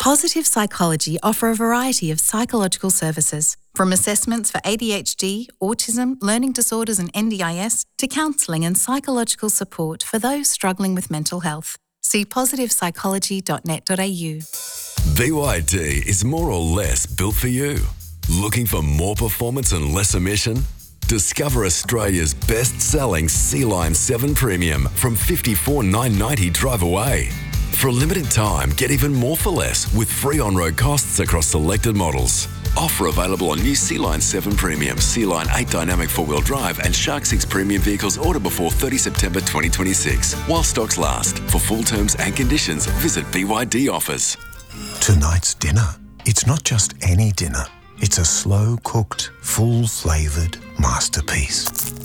Positive Psychology offer a variety of psychological services, from assessments for ADHD, autism, learning disorders and NDIS, to counselling and psychological support for those struggling with mental health. See positivepsychology.net.au. BYD is more or less built for you. Looking for more performance and less emission? Discover Australia's best-selling Sea-Line 7 Premium from $54,990 drive away. For a limited time, get even more for less with free on-road costs across selected models. Offer available on new Sea-Line 7 Premium, Sea-Line 8 Dynamic 4-wheel drive and Shark 6 Premium vehicles order before 30 September 2026. While stocks last. For full terms and conditions, visit BYD Offers. Tonight's dinner. It's not just any dinner. It's a slow-cooked, full-flavoured masterpiece.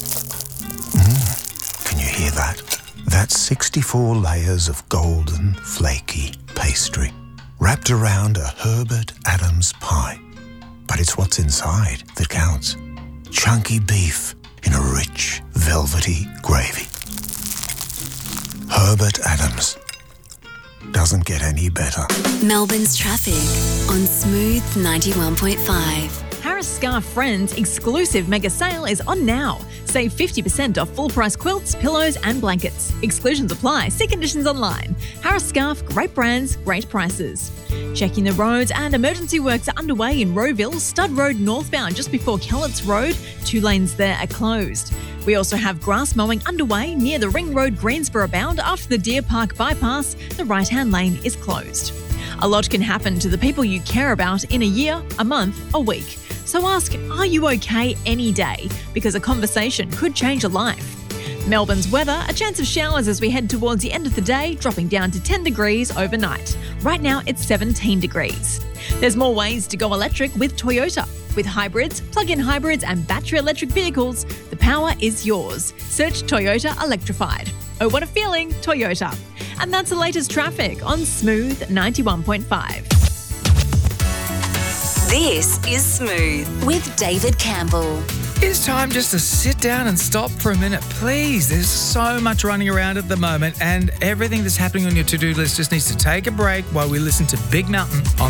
Can you hear that? That's 64 layers of golden, flaky pastry, wrapped around a Herbert Adams pie. But it's what's inside that counts. Chunky beef in a rich, velvety gravy. Herbert Adams. Doesn't get any better. Melbourne's traffic on Smooth 91.5. Harris Scarf Friends exclusive mega sale is on now. Save 50% off full price quilts, pillows and blankets. Exclusions apply. See conditions online. Harris Scarf, great brands, great prices. Checking the roads, and emergency works are underway in Rowville, Stud Road northbound just before Kellett's Road. 2 lanes there are closed. We also have grass mowing underway near the Ring Road Greensborough bound after the Deer Park bypass. The right-hand lane is closed. A lot can happen to the people you care about in a year, a month, a week. So ask, are you okay any day? Because a conversation could change a life. Melbourne's weather, a chance of showers as we head towards the end of the day, dropping down to 10 degrees overnight. Right now it's 17 degrees. There's more ways to go electric with Toyota. With hybrids, plug-in hybrids and battery electric vehicles, the power is yours. Search Toyota Electrified. Oh, what a feeling, Toyota. And that's the latest traffic on Smooth 91.5. This is Smooth with David Campbell. It's time just to sit down and stop for a minute, please. There's so much running around at the moment, and everything that's happening on your to-do list just needs to take a break while we listen to Big Mountain on